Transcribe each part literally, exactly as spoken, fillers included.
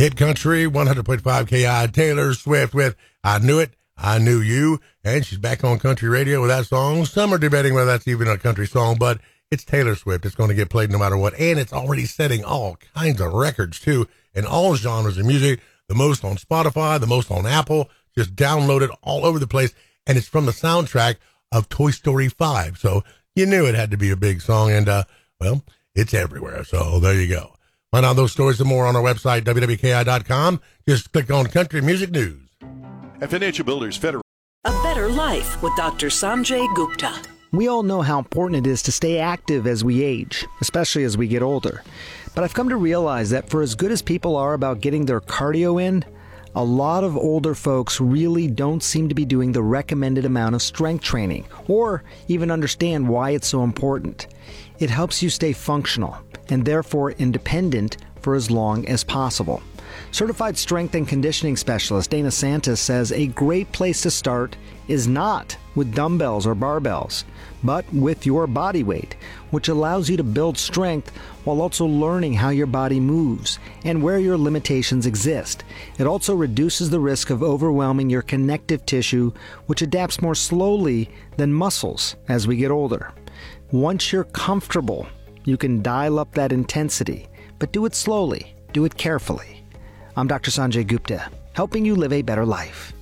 Hit Country, one hundred point five K I, Taylor Swift with I Knew It, I Knew You. And she's back on country radio with that song. Some are debating whether that's even a country song, but it's Taylor Swift. It's going to get played no matter what. And it's already setting all kinds of records, too, in all genres of music. The most on Spotify, the most on Apple. Just download it all over the place. And it's from the soundtrack of Toy Story five. So you knew it had to be a big song. And, uh, well, it's everywhere. So there you go. Find out those stories and more on our website, W W K I dot com. Just click on Country Music News. At Financial Builders Federal. A Better Life with Doctor Sanjay Gupta. We all know how important it is to stay active as we age, especially as we get older. But I've come to realize that for as good as people are about getting their cardio in, a lot of older folks really don't seem to be doing the recommended amount of strength training, or even understand why it's so important. It helps you stay functional, and therefore independent for as long as possible. Certified strength and conditioning specialist Dana Santos says a great place to start is not with dumbbells or barbells, but with your body weight, which allows you to build strength while also learning how your body moves and where your limitations exist. It also reduces the risk of overwhelming your connective tissue, which adapts more slowly than muscles as we get older. Once you're comfortable, you can dial up that intensity, but do it slowly, do it carefully. I'm Doctor Sanjay Gupta, helping you live a better life.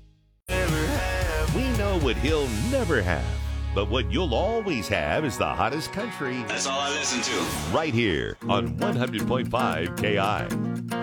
We know what he'll never have, but what you'll always have is the hottest country. That's all I listen to. Right here on one hundred point five K I.